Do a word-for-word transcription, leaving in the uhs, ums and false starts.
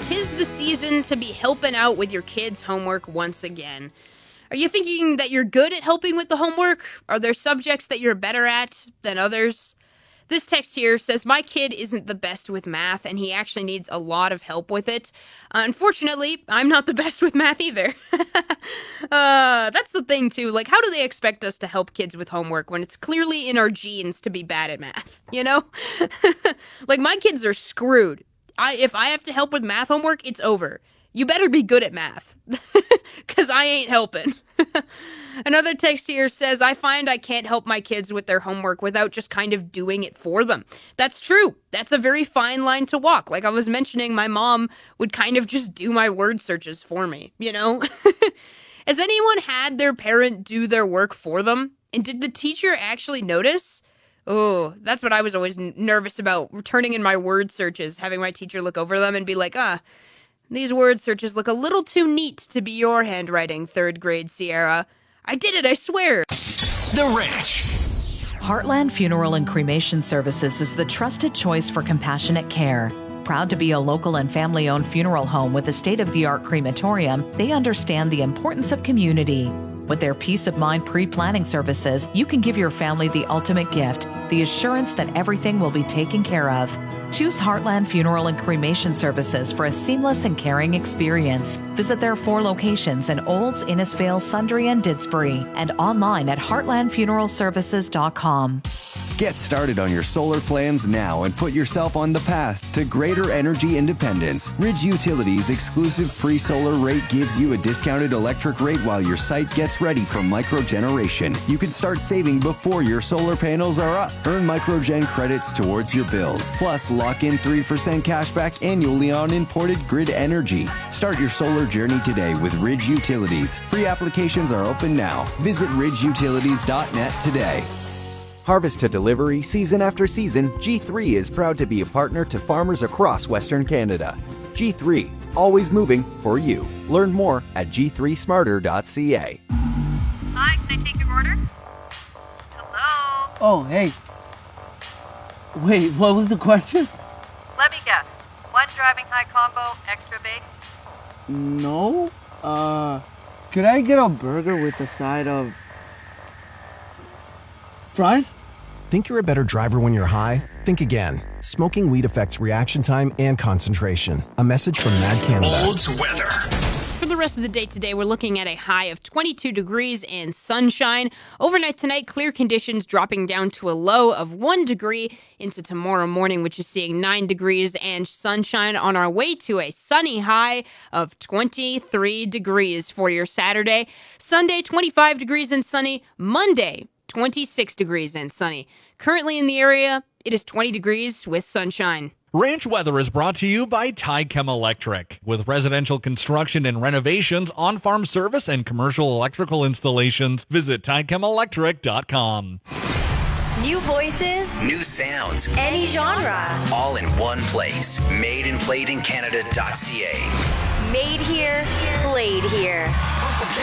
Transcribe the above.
'tis the season to be helping out with your kids' homework once again. Are you thinking that you're good at helping with the homework? Are there subjects that you're better at than others? This text here says, my kid isn't the best with math, and he actually needs a lot of help with it. Uh, unfortunately, I'm not the best with math either. uh, that's the thing, too. Like, how do they expect us to help kids with homework when it's clearly in our genes to be bad at math, you know? Like, my kids are screwed. I, if I have to help with math homework, it's over. You better be good at math, because I ain't helping. Another text here says, I find I can't help my kids with their homework without just kind of doing it for them. That's true. That's a very fine line to walk. Like I was mentioning, my mom would kind of just do my word searches for me, you know? Has anyone had their parent do their work for them? And did the teacher actually notice? Oh, that's what I was always n- nervous about, turning in my word searches, having my teacher look over them and be like, ah, these word searches look a little too neat to be your handwriting, third grade Sierra. I did it, I swear. The Rich. Heartland Funeral and Cremation Services is the trusted choice for compassionate care. Proud to be a local and family-owned funeral home with a state-of-the-art crematorium, they understand the importance of community. With their peace of mind pre-planning services, you can give your family the ultimate gift, the assurance that everything will be taken care of. Choose Heartland Funeral and Cremation Services for a seamless and caring experience. Visit their four locations in Olds, Innisfail, Sundre, and Didsbury, and online at heartland funeral services dot com. Get started on your solar plans now and put yourself on the path to greater energy independence. Ridge Utilities' exclusive pre-solar rate gives you a discounted electric rate while your site gets ready for microgeneration. You can start saving before your solar panels are up. Earn microgen credits towards your bills. Plus, lock in three percent cashback annually on imported grid energy. Start your solar journey today with Ridge Utilities. Pre-applications are open now. Visit ridge utilities dot net today. Harvest to delivery, season after season, G three is proud to be a partner to farmers across Western Canada. G three, always moving for you. Learn more at g three smarter dot c a. Hi, can I take your order? Hello? Oh, hey. Wait, what was the question? Let me guess. One driving high combo, extra baked? No. Uh, could I get a burger with a side of fries? Think you're a better driver when you're high? Think again. Smoking weed affects reaction time and concentration. A message from Mad Canada. Olds weather. For the rest of the day today, we're looking at a high of twenty-two degrees and sunshine. Overnight tonight, clear conditions dropping down to a low of one degree into tomorrow morning, which is seeing nine degrees and sunshine on our way to a sunny high of twenty-three degrees for your Saturday. Sunday, twenty-five degrees and sunny. Monday, twenty-six degrees and sunny. Currently in the area, it is twenty degrees with sunshine. Ranch Weather is brought to you by Tychem Electric. With residential construction and renovations, on-farm service, and commercial electrical installations, visit tychem electric dot com. New voices, new sounds, any genre, all in one place. made and played in canada dot c a. Made here, played here.